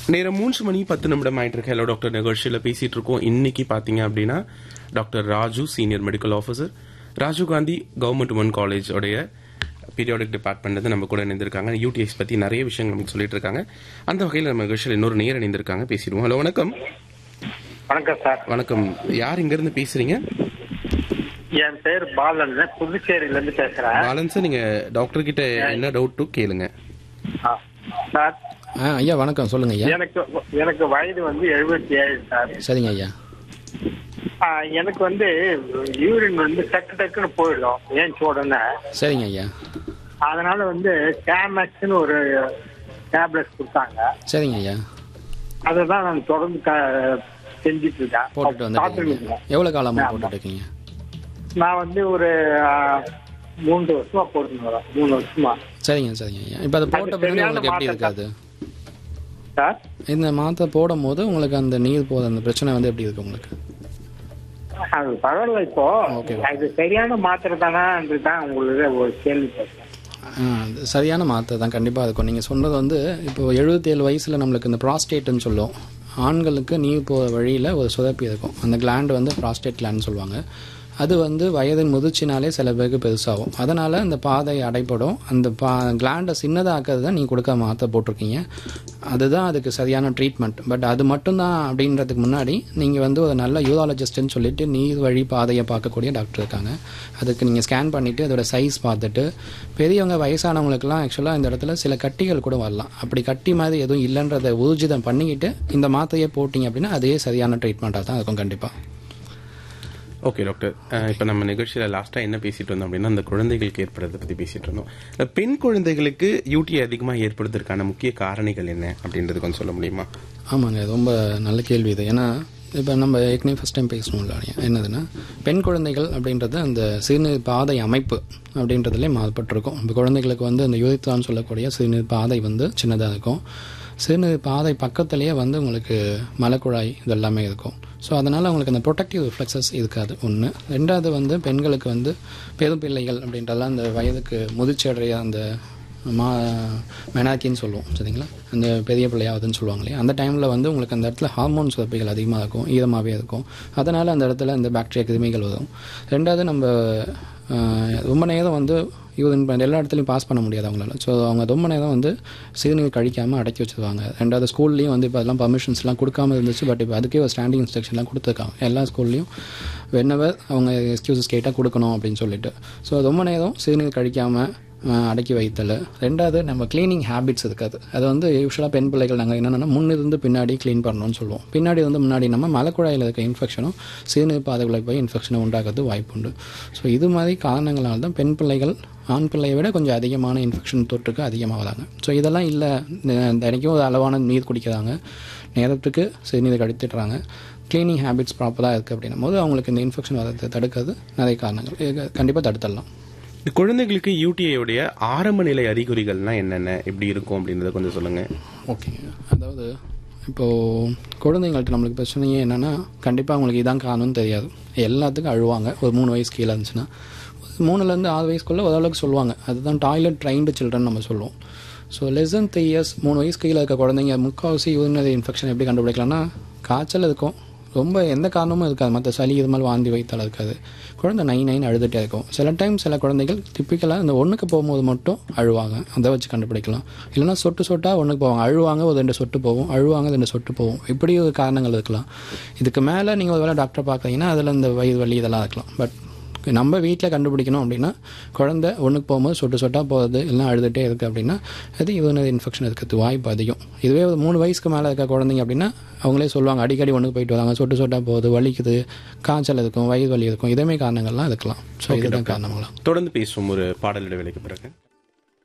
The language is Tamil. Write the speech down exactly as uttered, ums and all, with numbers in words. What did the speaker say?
நேரம் மூன்று மணி பத்து நிமிடம் ஆயிட்டு இருக்கு. ஹலோ டாக்டர் நிகழ்ச்சியில் பேசிட்டு இருக்கோம். இன்னைக்கு பாத்தீங்க அப்படின்னா doctor Raju, senior medical officer, Rajiv Gandhi government woman college உடைய பீரியாடிக் டிபார்ட்மெண்ட் நம்ம கூட இணைந்திருக்காங்க. யூடிஎஸ் பத்தி நிறைய விஷயங்கள் நமக்கு சொல்லிட்டு இருக்காங்க. அந்த வகையில் நம்ம நிகழ்ச்சியில் இன்னொரு நேர் இணைந்திருக்காங்க, பேசிடுவோம். ஹலோ, வணக்கம். வணக்கம் சார். வணக்கம். யார் இங்க இருந்து பேசுறீங்க? என் பேர் பாலன், புதுச்சேரியில இருந்து பேசுறேன். பாலன் சார், நீங்க டாக்டர் கிட்ட என்ன டவுட் கேளுங்க. சார் ஐயா வணக்கம், சொல்லுங்க ஐயா. எனக்கு எனக்கு வயது வந்து எழுபத்தி ஏழு சார். சரிங்க ஐயா. எனக்கு வந்து யூரின் வந்து டக்கு டக்குன்னு போயிடும் ஏன் உடனே. சரிங்க ஐயா. அதனால வந்து கேமேக்ஸ்னு ஒரு டேப்லெட் கொடுத்தாங்க. சரிங்க ஐயா. அதுதான் நான் தொடர்ந்து செஞ்சுட்டு இருக்கேன். போட்டுட்டு வந்து எவ்வளவு காலமா போட்டுட்டு இருக்கீங்க? நான் வந்து ஒரு மூன்று வருஷமா போட்டு வரேன். மூணு வருஷமா. சரிங்க சரிங்க ஐயா. இப்போ அதை போட்ட பிறகு உங்களுக்கு எப்படி இருக்காது சார்? இந்த மாத்திரை போடும் போது உங்களுக்கு அந்த நீர் போத அந்த பிரச்சனை வந்து எப்படி இருக்கு உங்களுக்கு? அது பரவாயில்ல. இப்போ அது சரியான மாத்திரை தானே தான் உங்களுக்கு ஒரு கேள்வி கேட்குறேன். சரியான மாத்திரை தான் கண்டிப்பாக இருக்கும். நீங்கள் சொன்னது வந்து இப்போ எழுபத்தி ஏழு வயசில் நம்மளுக்கு இந்த ப்ராஸ்டேட்னு சொல்லுவோம். ஆண்களுக்கு நீர் போகிற வழியில் ஒரு சுதப்பி இருக்கும். அந்த கிளாண்டு வந்து ப்ராஸ்டேட் கிளாண்ட் சொல்லுவாங்க. அது வந்து வயதின் முதிர்ச்சினாலே சில பேருக்கு பெருசாகும். அதனால் அந்த பாதை அடைப்படும். அந்த பா கிளாண்டை சின்னதாக்கிறது தான் நீங்கள் கொடுக்க மாத்திரை போட்டிருக்கீங்க. அதுதான் அதுக்கு சரியான ட்ரீட்மெண்ட். பட் அது மட்டும்தான் அப்படின்றதுக்கு முன்னாடி நீங்கள் வந்து ஒரு நல்ல யூராலஜிஸ்ட்னு சொல்லிட்டு நீர் வழி பாதையை பார்க்கக்கூடிய டாக்டர் இருக்காங்க. அதுக்கு நீங்கள் ஸ்கேன் பண்ணிவிட்டு அதோட சைஸ் பார்த்துட்டு, பெரியவங்க வயசானவங்களுக்குலாம் ஆக்சுவலாக இந்த இடத்துல சில கட்டிகள் கூட வரலாம். அப்படி கட்டி மாதிரி எதுவும் இல்லைன்றதை ஊர்ஜிதம் பண்ணிக்கிட்டு இந்த மாத்திரையை போட்டிங்க அப்படின்னா அதே சரியான ட்ரீட்மெண்ட்டாக தான் இருக்கும் கண்டிப்பாக. ஓகே டாக்டர், இப்போ நம்ம நிகழ்ச்சியில் லாஸ்ட்டாக என்ன பேசிட்டு இருந்தோம் அப்படின்னா அந்த குழந்தைகளுக்கு ஏற்படுறதை பற்றி பேசிட்டு இருந்தோம். பெண் குழந்தைகளுக்கு யூடிஐ அதிகமாக ஏற்படுறதுக்கான முக்கிய காரணிகள் என்ன அப்படின்றது கொஞ்சம் சொல்ல முடியுமா? ஆமாங்க, ரொம்ப நல்ல கேள்வி இது. ஏன்னா இப்போ நம்ம ஏற்கனவே ஃபஸ்ட் டைம் பேசணும் இல்லை என்னதுன்னா, பெண் குழந்தைகள் அப்படின்றது அந்த சிறுநீர் பாதை அமைப்பு அப்படின்றதுலேயே மாறுபட்டிருக்கும். இப்போ குழந்தைகளுக்கு வந்து அந்த யூரித்ரான்னு சொல்லக்கூடிய சிறுநீர் பாதை வந்து சின்னதாக இருக்கும். சிறுநீர் பாதை பக்கத்துலேயே வந்து உங்களுக்கு மலக்குழாய் இதெல்லாமே இருக்கும். ஸோ அதனால் அவங்களுக்கு அந்த ப்ரொடெக்டிவ் ரிஃப்ளெக்ஸஸ் இருக்காது ஒன்று. ரெண்டாவது வந்து பெண்களுக்கு வந்து பெரும் பிள்ளைகள் அப்படின்றலாம் அந்த வயதுக்கு முதிர்ச்சி அடைய அந்த மா மெனாக்கின்னு சொல்லுவோம் சரிங்களா, அந்த பெரிய பிள்ளையாவதுன்னு சொல்லுவாங்க இல்லையா, அந்த டைமில் வந்து உங்களுக்கு அந்த இடத்துல ஹார்மோன் சுரப்பிகள் அதிகமாக இருக்கும், ஈரமாகவே இருக்கும். அதனால் அந்த இடத்துல இந்த பாக்டீரியா கிருமிகள் வரும். ரெண்டாவது நம்ம ரொம்ப நேரம் வந்து யூரின் எல்லா இடத்துலையும் பாஸ் பண்ண முடியாது அவங்களால. ஸோ அவங்க ரொம்ப நேரம் வந்து சிறுநீர் கழிக்காமல் அடக்கி வச்சுருவாங்க. ரெண்டாவது ஸ்கூல்லேயும் வந்து இப்போ அதெல்லாம் பர்மிஷன்ஸ்லாம் கொடுக்காம இருந்துச்சு. பட் இப்போ அதுக்கே ஒரு ஸ்டாண்டிங் இன்ஸ்ட்ரக்ஷன்லாம் கொடுத்துருக்காங்க எல்லா ஸ்கூல்லையும். வென்னவர் அவங்க எக்ஸ்கியூசஸ் கேட்டால் கொடுக்கணும் அப்படின்னு சொல்லிட்டு. ஸோ ரொம்ப நேரம் சிறுநீர் கழிக்காமல் அடக்கி வைத்தல். ரெண்டாவது நம்ம கிளீனிங் ஹேபிட்ஸ் இருக்காது. அது வந்து யூஸ்வலாக பெண் பிள்ளைகள் நாங்கள் என்னென்னா முன்னிருந்து பின்னாடி க்ளீன் பண்ணணும்னு சொல்லுவோம். பின்னாடி வந்து முன்னாடி நம்ம மலக்குழாயில் இருக்க இன்ஃபெக்ஷனும் சிறுநீர் பாதைகளை போய் இன்ஃபெக்ஷனை உண்டாகிறது வாய்ப்பு உண்டு. ஸோ இது மாதிரி காரணங்களால் தான் பெண் பிள்ளைகள் ஆண் பிள்ளையை விட கொஞ்சம் அதிகமான இன்ஃபெக்ஷன் தொற்றுக்கு அதிகமாக வராங்க. ஸோ இதெல்லாம் இல்லை, தினைக்கும் ஒரு அளவான நீர் குடிக்கிறாங்க, நேரத்துக்கு சிறுநீர் கழித்துடுறாங்க, க்ளீனிங் ஹேபிட்ஸ் ப்ராப்பராக இருக்குது அப்படின்னும் போது அவங்களுக்கு இந்த இன்ஃபெக்ஷன் வரது தடுக்கிறது நிறைய காரணங்கள் கண்டிப்பாக தடுத்துடலாம். குழந்தைகளுக்கு யூடிஐடைய ஆரம்ப நிலை அறிகுறிகள்னா என்னென்ன, எப்படி இருக்கும் அப்படின்றத கொஞ்சம் சொல்லுங்கள். ஓகேங்க. அதாவது இப்போது குழந்தைங்கள்ட்ட நம்மளுக்கு பிரச்சனையே என்னென்னா, கண்டிப்பாக அவங்களுக்கு இதான் காரணம்னு தெரியாது. எல்லாத்துக்கும் அழுவாங்க. ஒரு மூணு வயசு கீழே இருந்துச்சுன்னா, மூணுலேருந்து ஆறு வயசுக்குள்ளே ஓரளவுக்கு சொல்லுவாங்க. அதுதான் டாய்லெட் ட்ரைன்டு சில்ட்ரன் நம்ம சொல்லுவோம். So less than three years மூணு வயசு கீழே இருக்க குழந்தைங்க முக்கால்வாசி யூரினரி இன்ஃபெக்ஷன் எப்படி கண்டுபிடிக்கலாம்னா, காய்ச்சல் இருக்கும், ரொம்ப எந்த காரணமும் இருக்காது, மற்ற சளி இது மாதிரி வாந்தி வைத்தால் இருக்காது, குழந்தை நைன் நைன் அழுதுகிட்டே இருக்கும். சில டைம் சில குழந்தைகள் டிப்பிக்கலாக இந்த ஒன்றுக்கு போகும்போது மட்டும் அழுவாங்க, அதை வச்சு கண்டுபிடிக்கலாம். இல்லைனா சொட்டு சொட்டாக ஒன்றுக்கு போவாங்க, அழுவாங்க ஒரு ரெண்டு சொட்டு போகும், அழுவாங்க ரெண்டு சொட்டு போகும், இப்படி ஒரு காரணங்கள் இருக்கலாம். இதுக்கு மேலே நீங்கள் ஒரு வேளை டாக்டர் பார்க்குறீங்கன்னா அதில் இந்த வயிறு வலி இதெல்லாம் இருக்கலாம். பட் நம்ம வீட்டில் கண்டுபிடிக்கணும் அப்படின்னா, குழந்தை ஒன்றுக்கு போகும்போது சொட்டு சொட்டாக போகிறது இல்லைனா அழுதுகிட்டே இருக்குது அப்படின்னா அது யூரினரி இன்ஃபெக்ஷன் இருக்கிறது வாய்ப்பு அதிகம். இதுவே ஒரு மூணு வயசுக்கு மேலே இருக்க குழந்தைங்க அப்படின்னா அவங்களே சொல்லுவாங்க, அடிக்கடி ஒன்றுக்கு போயிட்டு வராங்க, சொட்டு சொட்டாக போகுது, வலிக்குது, காய்ச்சல் இருக்கும், வயிறு வலி இருக்கும், இதே மாதிரி காரணங்கள்லாம் இருக்கலாம். ஸோ இதுதான் காரணங்களாம். தொடர்ந்து பேசுவோம் ஒரு பாடல் இடைவேளைக்கு பிறகு.